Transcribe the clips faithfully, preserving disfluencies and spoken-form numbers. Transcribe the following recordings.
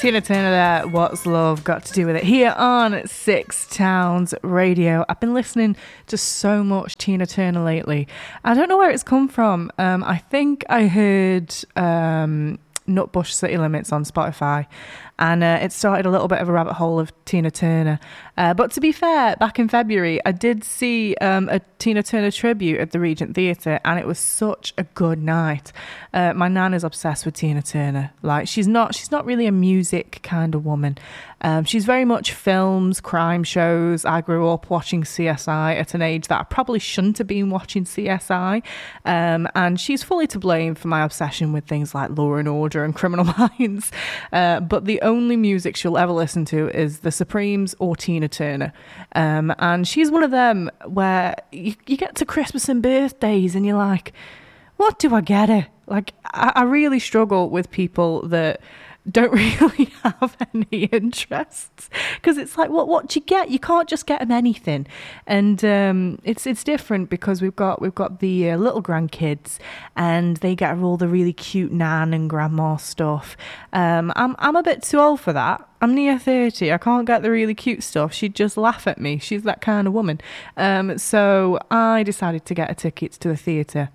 Tina Turner there, What's Love Got to Do With It, here on Six Towns Radio. I've been listening to so much Tina Turner lately. I don't know where it's come from. Um, I think I heard um, Nutbush City Limits on Spotify, and uh, it started a little bit of a rabbit hole of Tina Turner. Uh, but to be fair, back in February, I did see um, a Tina Turner tribute at the Regent Theatre, and it was such a good night. Uh, my nan is obsessed with Tina Turner. Like, she's not, she's not really a music kind of woman. Um, she's very much films, crime shows. I grew up watching C S I at an age that I probably shouldn't have been watching C S I. Um, and she's fully to blame for my obsession with things like Law and Order and Criminal Minds. Uh, but the only music she'll ever listen to is The Supremes or Tina Turner. Um, and she's one of them where you, you get to Christmas and birthdays and you're like, what do I get her? Like, I, I really struggle with people that don't really have any interests, because it's like, what what do you get? You can't just get them anything. And um it's it's different because we've got we've got the uh, little grandkids, and they get all the really cute nan and grandma stuff. um I'm I'm a bit too old for that. I'm near thirty. I can't get the really cute stuff. She'd just laugh at me. She's that kind of woman. Um so I decided to get her tickets to the theatre.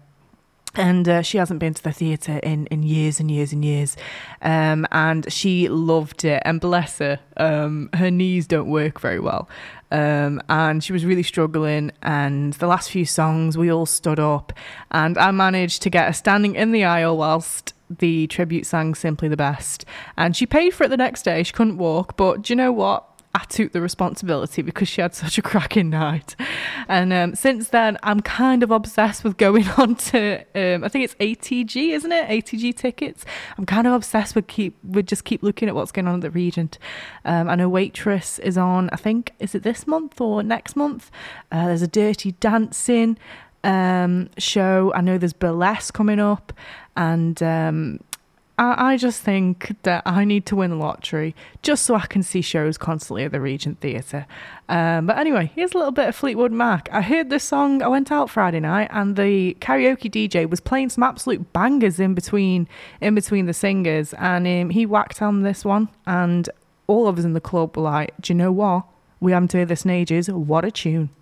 And uh, she hasn't been to the theatre in, in years and years and years. Um, and she loved it. And bless her, um, her knees don't work very well. Um, and she was really struggling. And the last few songs, we all stood up. And I managed to get her standing in the aisle whilst the tribute sang Simply the Best. And she paid for it the next day. She couldn't walk. But do you know what? I took the responsibility because she had such a cracking night. And um, since then, I'm kind of obsessed with going on to, um, I think it's A T G, isn't it? A T G tickets. I'm kind of obsessed with keep with just keep looking at what's going on at the Regent. Um, I know Waitress is on, I think, is it this month or next month? Uh, there's a Dirty Dancing um, show. I know there's Burlesque coming up. And um I just think that I need to win the lottery just so I can see shows constantly at the Regent Theatre. Um, but anyway, here's a little bit of Fleetwood Mac. I heard this song, I went out Friday night, and the karaoke D J was playing some absolute bangers in between in between the singers, and um, he whacked on this one, and all of us in the club were like, do you know what? We haven't heard this in ages. What a tune.